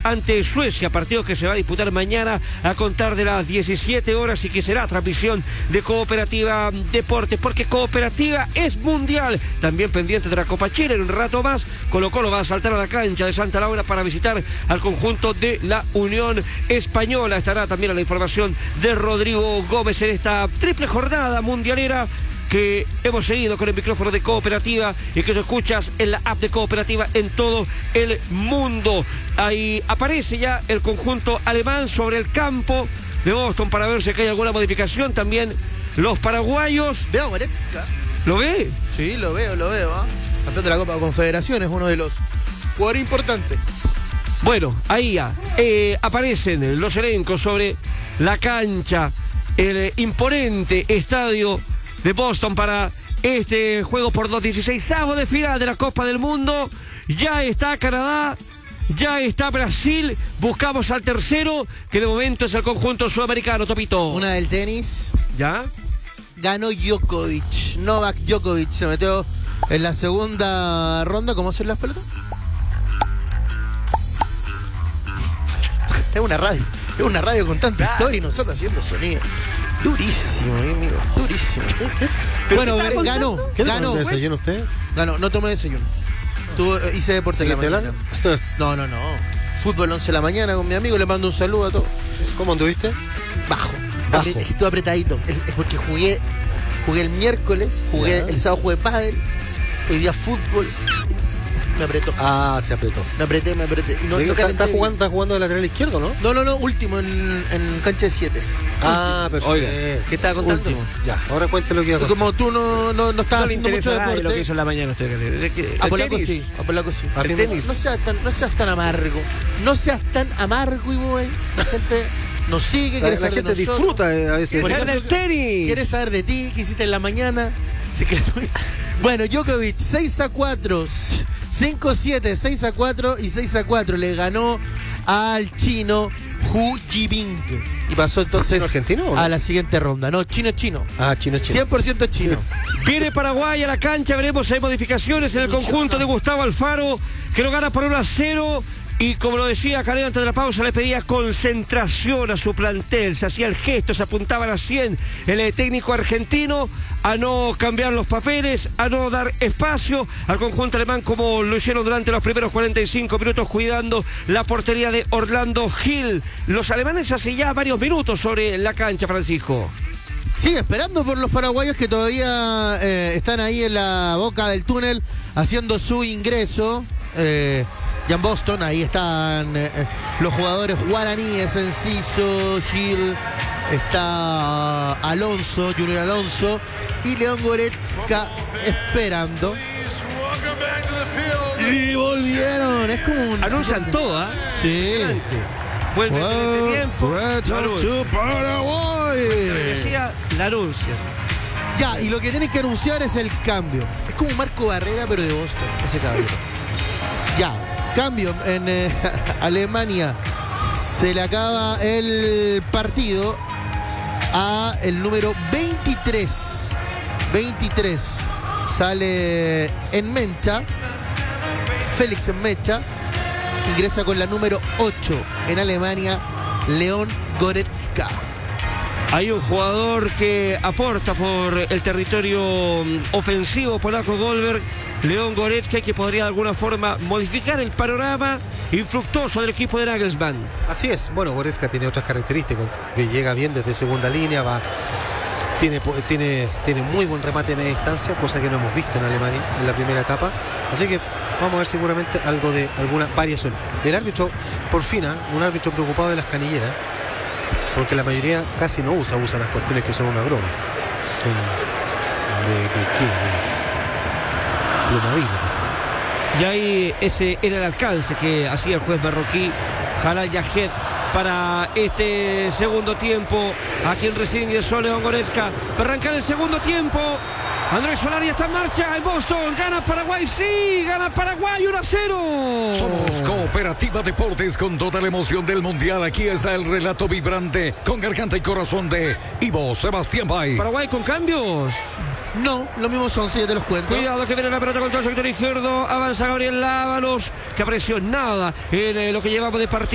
ante Suecia, partido que se va a disputar mañana a contar de las 17 horas y que será transmisión de Cooperativa Deportes, porque Cooperativa es mundial. También pendiente de la Copa Chile, en un rato más Colo-Colo va a saltar a la cancha de Santa Laura para visitar al conjunto de la Unión Española. Estará también la información de Rodrigo Gómez en esta triple jornada mundialera que hemos seguido con el micrófono de Cooperativa y que lo escuchas en la app de Cooperativa en todo el mundo. Ahí aparece ya el conjunto alemán sobre el campo de Boston para ver si hay alguna modificación. También los paraguayos. Veo Goretzka. ¿Lo ve? Sí, lo veo, ¿eh? Campeón de la Copa Confederaciones, uno de los jugadores importantes. Bueno, ahí ya aparecen los elencos sobre la cancha, el imponente estadio de Boston para este juego por los 16avos de final de la Copa del Mundo. Ya está Canadá, ya está Brasil, buscamos al tercero, que de momento es el conjunto sudamericano, Topito. Una del tenis. ¿Ya? Ganó Djokovic, Novak Djokovic, se metió en la segunda ronda. ¿Cómo hacen las pelotas? Es una radio con tanta historia y nosotros haciendo sonido. Durísimo, amigo, durísimo. Bueno, ganó. ¿Ganó desayuno usted? Ganó, no tomé desayuno. Hice deporte en la mañana. No. Fútbol 11 de la mañana con mi amigo, le mando un saludo a todos. ¿Cómo anduviste? Bajo. Estuve apretadito. Es porque jugué el miércoles, el sábado jugué pádel, hoy día fútbol. Me apretó. Ah, se apretó. Me apreté. Y no, ¿Estás jugando de lateral izquierdo, no? No, último en cancha de 7. Ah, perfecto. Oiga, ¿qué estaba contando? Último. Ya, ahora cuente lo que iba a contar. Como tú no estabas haciendo mucho deporte. Lo que hizo en la mañana usted. Apolaco sí. El tenis. No seas tan amargo. No seas tan amargo, y voy. La gente nos sigue, la gente disfruta a veces. Por ejemplo, el tenis. Quieres saber de ti, qué hiciste en la mañana. Bueno, Djokovic 6-4, 5-7, 6-4 y 6-4. Le ganó al chino Hu Jibing. Y pasó entonces argentino, ¿no? A la siguiente ronda. No, chino. Ah, chino. 100% chino. Viene Paraguay a la cancha, veremos si hay modificaciones en el conjunto de Gustavo Alfaro, que lo gana por 1-0. Y como lo decía Caleo antes de la pausa, le pedía concentración a su plantel, se hacía el gesto, se apuntaba a la 100 el técnico argentino, a no cambiar los papeles, a no dar espacio al conjunto alemán como lo hicieron durante los primeros 45 minutos, cuidando la portería de Orlando Gil. Los alemanes hace ya varios minutos sobre la cancha, Francisco. Sí, esperando por los paraguayos que todavía están ahí en la boca del túnel haciendo su ingreso. Ya en Boston, ahí están los jugadores guaraníes, Enciso, Gil, está Alonso, Junior Alonso y León Goretzka esperando. Y volvieron, es como un... Anuncian todo, ¿ah? Sí. Vuelve este tiempo. To Paraguay. Decía, la anuncian. Ya, y lo que tienen que anunciar es el cambio. Es como Marco Barrera, pero de Boston, ese caballero. Ya. Cambio en Alemania. Se le acaba el partido a el número 23. 23 sale en Mencha. Félix en Mencha. Ingresa con la número 8 en Alemania, León Goretzka. Hay un jugador que aporta por el territorio ofensivo polaco, Goldberg, León Goretzka, que podría de alguna forma modificar el panorama infructuoso del equipo de Nagelsmann. Así es. Bueno, Goretzka tiene otras características, que llega bien desde segunda línea, tiene muy buen remate de media distancia, cosa que no hemos visto en Alemania en la primera etapa. Así que vamos a ver seguramente alguna variación. El árbitro, por fin, un árbitro preocupado de las canilleras, porque la mayoría casi no usan las cuestiones que son una broma. Son de plumavina. Y ahí ese era el alcance que hacía el juez marroquí Jalal Yahed para este segundo tiempo. A quien recién ingresó León Goretzka para arrancar el segundo tiempo. Andrés Solari está en marcha en Boston. Gana Paraguay, sí, gana Paraguay 1-0. Somos Cooperativa Deportes con toda la emoción del mundial. Aquí está el relato vibrante con garganta y corazón de Ivo Sebastián Bay. Paraguay con cambios. No, lo mismo son, sí, te los cuento. Cuidado que viene la pelota contra el sector izquierdo. Avanza Gabriel Lábalos, que apreció nada en lo que llevamos de partido.